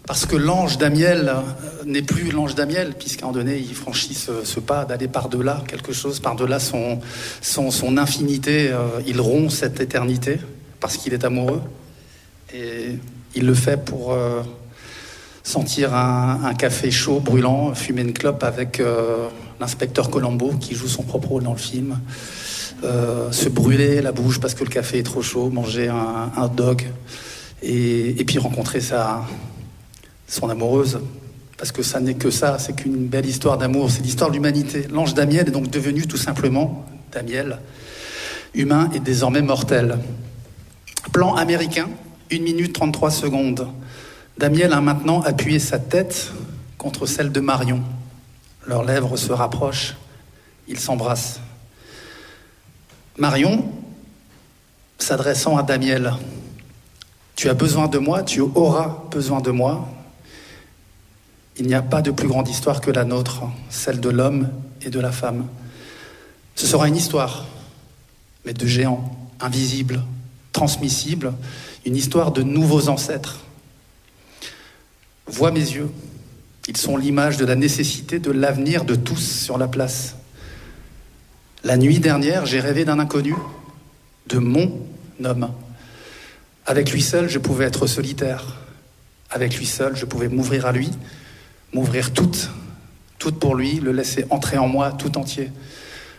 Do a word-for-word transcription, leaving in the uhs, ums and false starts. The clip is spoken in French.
Parce que l'ange Damiel n'est plus l'ange Damiel, puisqu'à un moment donné, il franchit ce, ce pas d'aller par-delà quelque chose, par-delà son, son, son infinité. Euh, il rompt cette éternité parce qu'il est amoureux. Et il le fait pour euh, sentir un, un café chaud, brûlant, fumer une clope avec euh, l'inspecteur Colombo, qui joue son propre rôle dans le film. Euh, se brûler la bouche parce que le café est trop chaud, manger un, un hot dog. Et, et puis rencontrer sa... son amoureuse, parce que ça n'est que ça, c'est qu'une belle histoire d'amour, c'est l'histoire de l'humanité. L'ange Damiel est donc devenu tout simplement, Damiel, humain et désormais mortel. Plan américain, une minute trente-trois secondes. Damiel a maintenant appuyé sa tête contre celle de Marion. Leurs lèvres se rapprochent, ils s'embrassent. Marion, s'adressant à Damiel, « Tu as besoin de moi, tu auras besoin de moi. » Il n'y a pas de plus grande histoire que la nôtre, celle de l'homme et de la femme. Ce sera une histoire, mais de géants, invisibles, transmissibles, une histoire de nouveaux ancêtres. Vois mes yeux, ils sont l'image de la nécessité de l'avenir de tous sur la place. La nuit dernière, j'ai rêvé d'un inconnu, de mon homme. Avec lui seul, je pouvais être solitaire. Avec lui seul, je pouvais m'ouvrir à lui, m'ouvrir toute, toute pour lui, le laisser entrer en moi tout entier.